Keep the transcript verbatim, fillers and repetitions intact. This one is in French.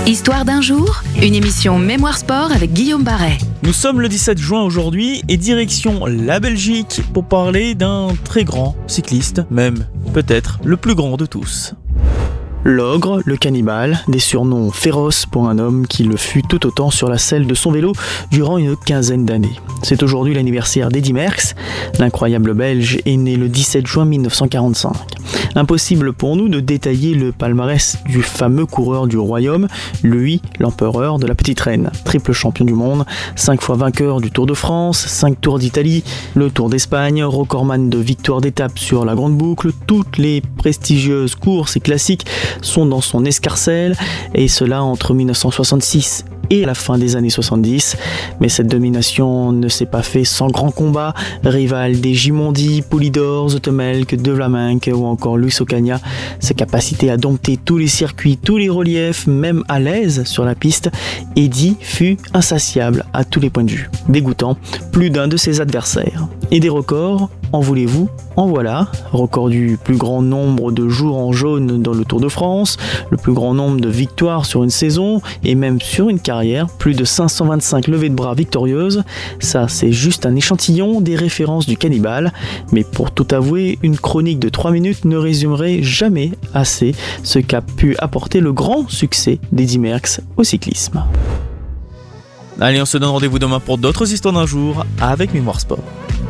Histoire d'un jour, une émission Mémoire Sport avec Guillaume Barret. Nous sommes le dix-sept juin aujourd'hui et direction la Belgique pour parler d'un très grand cycliste, même peut-être le plus grand de tous. L'ogre, le cannibale, des surnoms féroces pour un homme qui le fut tout autant sur la selle de son vélo durant une quinzaine d'années. C'est aujourd'hui l'anniversaire d'Eddy Merckx. L'incroyable Belge est né le dix-sept juin mille neuf cent quarante-cinq. Impossible pour nous de détailler le palmarès du fameux coureur du royaume, lui, l'empereur de la petite reine. Triple champion du monde, cinq fois vainqueur du Tour de France, cinq Tours d'Italie, le Tour d'Espagne, recordman de victoires d'étape sur la grande boucle, toutes les prestigieuses courses et classiques sont dans son escarcelle, et cela entre mille neuf cent soixante-six et à la fin des années soixante-dix. Mais cette domination ne s'est pas faite sans grand combat. Rival des Gimondi, Poulidor, Zoetemelk, De Vlaeminck ou encore Luis Ocaña, sa capacité à dompter tous les circuits, tous les reliefs, même à l'aise sur la piste, Eddy fut insatiable à tous les points de vue. Dégoûtant, plus d'un de ses adversaires. Et des records, en voulez-vous? En voilà. Record du plus grand nombre de jours en jaune dans le Tour de France, le plus grand nombre de victoires sur une saison et même sur une carrière, plus de cinq cent vingt-cinq levées de bras victorieuses. Ça, c'est juste un échantillon des références du cannibale. Mais pour tout avouer, une chronique de trois minutes ne résumerait jamais assez ce qu'a pu apporter le grand succès d'Eddy Merckx au cyclisme. Allez, on se donne rendez-vous demain pour d'autres histoires d'un jour avec Mémoire Sport.